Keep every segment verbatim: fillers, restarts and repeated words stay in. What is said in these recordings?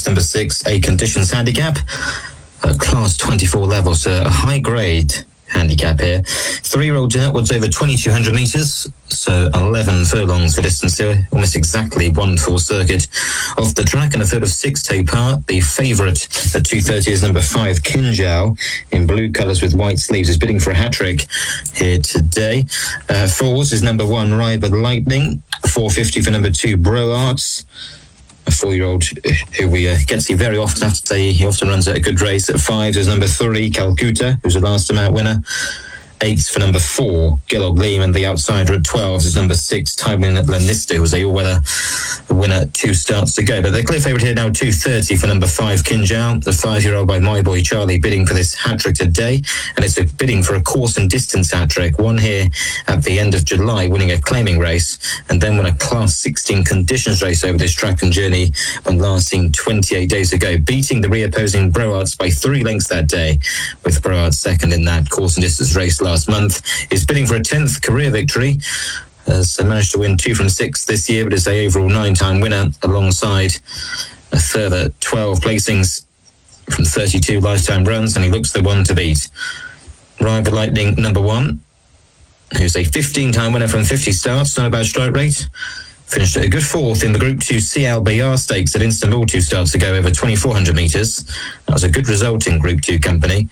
race number six, a conditions handicap, a class twenty-four level, so a high grade handicap here. Three-year-old Jet was over twenty-two hundred metres, so eleven furlongs for distance here, almost exactly one full circuit off the track, and a third of six take part. The favourite at two thirty is number five, Kinjal, in blue colours with white sleeves, is bidding for a hat-trick here today. Uh, fours is number one, Ride the Lightning, four fifty for number two, Bro Arts, a four-year-old who we uh, get to see very often. I have to say he often runs at a good race. At five, there's number three, Calcutta, who's a last amount winner. Eight for number four, Gilog Gleam, and the outsider at twelve is number six, Tywin Lannister, who was a all-weather winner, two starts to go. But the clear favourite here now, two thirty for number five, Kinjal, the five-year-old by My Boy Charlie, bidding for this hat-trick today. And it's a bidding for a course and distance hat-trick, one here at the end of July, winning a claiming race, and then won a Class sixteen conditions race over this track and journey when last seen twenty-eight days ago, beating the re-opposing Broarts by three lengths that day, with Broarts second in that course and distance race last month. Is bidding for a tenth career victory. Has managed to win two from six this year, but is a overall nine-time winner alongside a further twelve placings from thirty-two lifetime runs, and he looks the one to beat. Ride the Lightning, number one, who's a fifteen-time winner from fifty starts, not a bad strike rate. Finished a good fourth in the Group two C L B R Stakes at Istanbul two starts ago over twenty-four hundred metres. That was a good result in Group two company.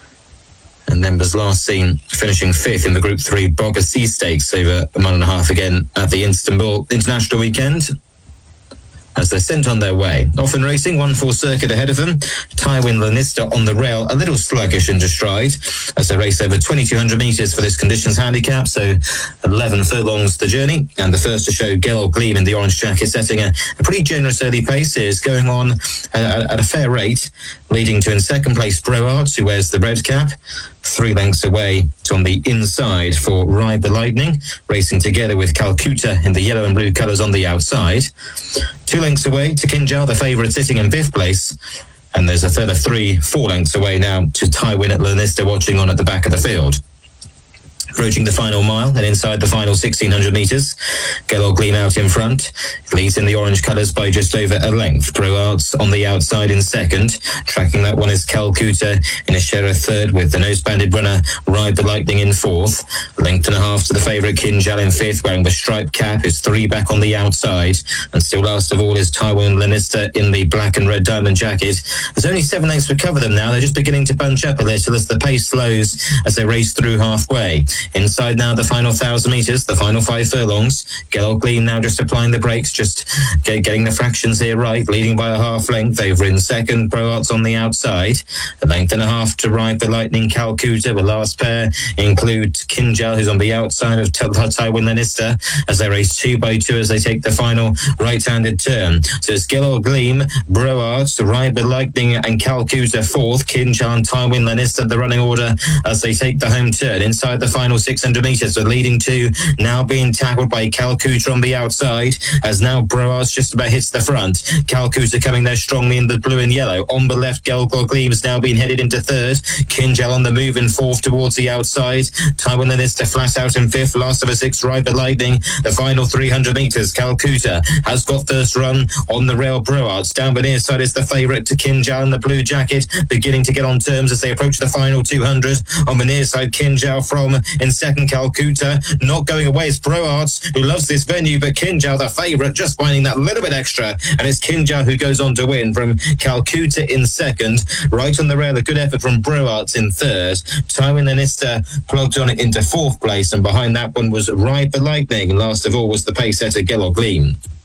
And then was last seen finishing fifth in the Group three Boga Sea Stakes over a mile and a half again at the Istanbul International Weekend, as they're sent on their way. Often racing, one full circuit ahead of them. Tywin Lannister on the rail, a little sluggish into stride, as they race over twenty-two hundred metres for this conditions handicap, so eleven furlongs the journey. And the first to show, Gilog Gleam in the orange jacket, setting a, a pretty generous early pace here, is going on uh, at a fair rate, leading to in second place Bro Arts, who wears the red cap. Three lengths away to on the inside for Ride the Lightning, racing together with Calcutta in the yellow and blue colours on the outside. Two lengths away to Kinjal, the favourite, sitting in fifth place. And there's a further three, four lengths away now to Tywin at Lannister, watching on at the back of the field. Approaching the final mile and inside the final sixteen hundred metres, Gilog Gleam out in front, leads in the orange colours by just over a length. Bro Arts on the outside in second. Tracking that one is Calcutta in a share of third, with the nose-banded runner Ride the Lightning in fourth. Length and a half to the favourite Kinjal in fifth, wearing the striped cap, is three back on the outside. And still last of all is Tywin Lannister in the black and red diamond jacket. There's only seven lengths to cover them now. They're just beginning to bunch up a little as the pace slows as they race through halfway. Inside now the final thousand metres, the final five furlongs. Gilog Gleam now just applying the brakes, just get, getting the fractions here right, leading by a half length. Over in second, Bro Arts on the outside. A length and a half to Ride the Lightning, Calcutta. The last pair include Kinjal, who's on the outside of Tywin Lannister, as they race two by two as they take the final right-handed turn. So it's Gilog Gleam, Bro Arts, Ride the Lightning and Calcutta fourth. Kinjal and Tywin Lannister, the running order as they take the home turn. Inside the final six hundred metres, the leading two now being tackled by Calcutta on the outside, as now Bro Arts just about hits the front. Calcutta coming there strongly in the blue and yellow. On the left, Gilog Gleam is now being headed into third. Kinjal on the move in fourth towards the outside. Tywin Lannister flat out in fifth. Last of a six, Ride the Lightning. The final three hundred metres, Calcutta has got first run on the rail. Bro Arts down the near side is the favourite to Kinjal in the blue jacket, beginning to get on terms as they approach the final two hundred. On the near side, Kinjal from in second, Calcutta. Not going away is Bro Arts, who loves this venue, but Kinjal, the favourite, just finding that little bit extra. And it's Kinjal who goes on to win from Calcutta in second. Right on the rail, a good effort from Bro Arts in third. Tywin Lannister plugged on it into fourth place, and behind that one was Ride the Lightning. And last of all was the pace setter Gilog Gleam.